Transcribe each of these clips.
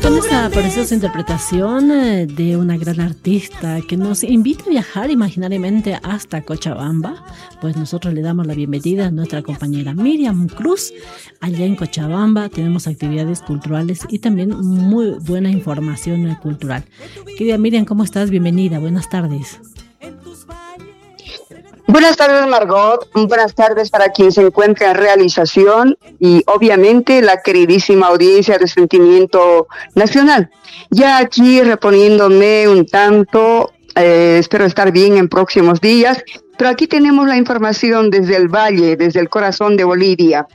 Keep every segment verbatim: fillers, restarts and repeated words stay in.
Con esta preciosa interpretación eh, de una gran artista que nos invita a viajar imaginariamente hasta Cochabamba, pues nosotros le damos la bienvenida a nuestra compañera Miriam Cruz. Allá en Cochabamba tenemos actividades culturales y también muy buena información eh, cultural. Querida Miriam, ¿cómo estás? Bienvenida, buenas tardes. Buenas tardes, Margot. Buenas tardes para quien se encuentra en realización y obviamente la queridísima audiencia de Sentimiento Nacional. Ya aquí reponiéndome un tanto, eh, espero estar bien en próximos días, pero aquí tenemos la información desde el valle, desde el corazón de Bolivia.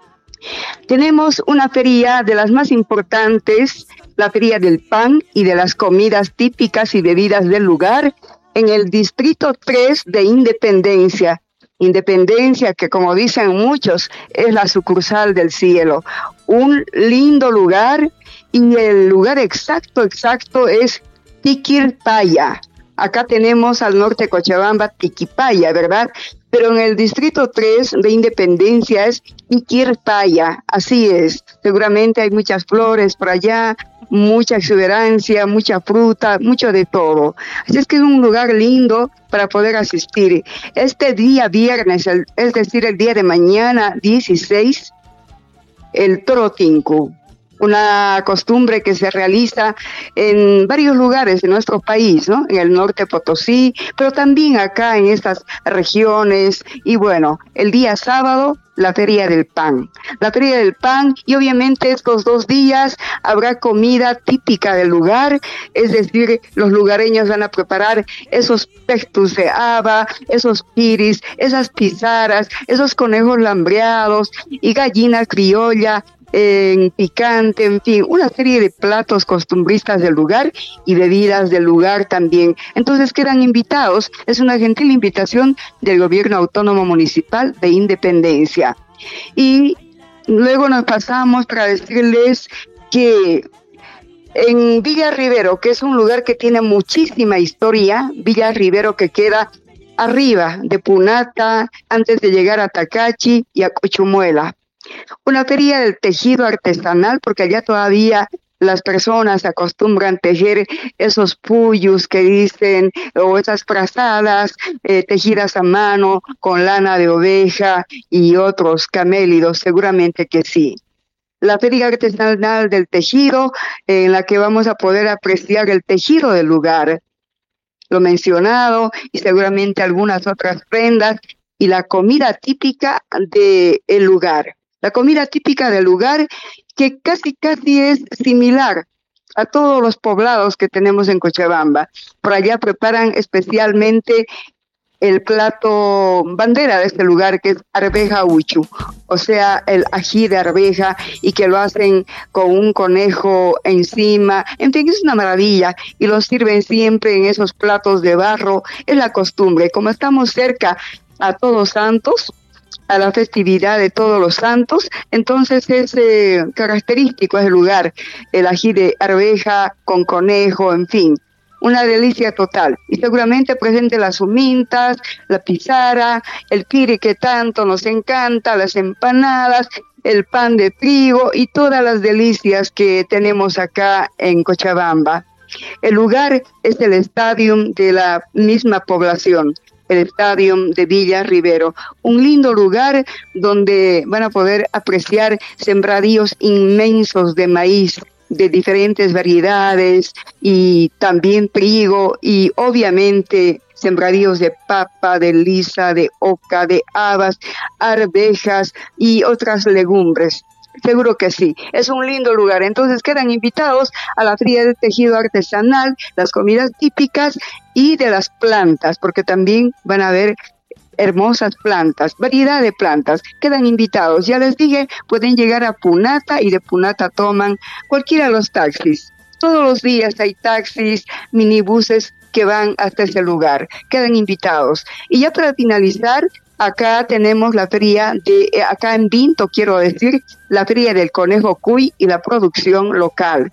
Tenemos una feria de las más importantes, la Feria del Pan y de las comidas típicas y bebidas del lugar, en el distrito tres de Independencia. Independencia que, como dicen muchos, es la sucursal del cielo. Un lindo lugar, y el lugar exacto, exacto es Tiquirpaya. Acá tenemos al norte de Cochabamba Tiquipaya, ¿verdad? Pero en el distrito tres de Independencia es Tiquirpaya. Así es. Seguramente hay muchas flores por allá, mucha exuberancia, mucha fruta, mucho de todo. Así es que es un lugar lindo para poder asistir. Este día viernes, el, es decir, el día de mañana dieciséis, el Toro Tinku, una costumbre que se realiza en varios lugares de nuestro país, ¿no? En el norte Potosí, pero también acá en estas regiones. Y bueno, el día sábado, la Feria del Pan. La Feria del Pan, y obviamente estos dos días habrá comida típica del lugar, es decir, los lugareños van a preparar esos pectus de haba, esos piris, esas pizaras, esos conejos lambreados y gallina criolla, en picante, en fin, una serie de platos costumbristas del lugar y bebidas del lugar también. Entonces quedan invitados, es una gentil invitación del Gobierno Autónomo Municipal de Independencia. Y luego nos pasamos para decirles que en Villa Rivero, que es un lugar que tiene muchísima historia, Villa Rivero que queda arriba de Punata, antes de llegar a Tacachi y a Cochumuela. Una feria del tejido artesanal, porque allá todavía las personas acostumbran a tejer esos puyos que dicen, o esas frazadas eh, tejidas a mano con lana de oveja y otros camélidos, seguramente que sí. La feria artesanal del tejido, en la que vamos a poder apreciar el tejido del lugar, lo mencionado, y seguramente algunas otras prendas, y la comida típica del lugar. La comida típica del lugar, que casi casi es similar a todos los poblados que tenemos en Cochabamba. Por allá preparan especialmente el plato bandera de este lugar, que es arveja uchu, o sea, el ají de arveja, y que lo hacen con un conejo encima. En fin, es una maravilla, y lo sirven siempre en esos platos de barro. Es la costumbre. Como estamos cerca a Todos Santos, a la festividad de Todos los Santos, entonces es eh, característico el lugar, el ají de arveja con conejo, en fin, una delicia total. Y seguramente presente las humintas, la pizarra, el piri que tanto nos encanta, las empanadas, el pan de trigo y todas las delicias que tenemos acá en Cochabamba. El lugar es el estadio de la misma población, el estadio de Villa Rivero, un lindo lugar donde van a poder apreciar sembradíos inmensos de maíz de diferentes variedades, y también trigo, y obviamente sembradíos de papa, de lisa, de oca, de habas, arvejas y otras legumbres. Seguro que sí, es un lindo lugar. Entonces quedan invitados a la feria del tejido artesanal, las comidas típicas y de las plantas, porque también van a haber hermosas plantas, variedad de plantas. Quedan invitados. Ya les dije, pueden llegar a Punata y de Punata toman cualquiera de los taxis. Todos los días hay taxis, minibuses que van hasta ese lugar. Quedan invitados. Y ya para finalizar, acá tenemos la feria de, acá en Vinto, quiero decir, la feria del conejo cuy y la producción local.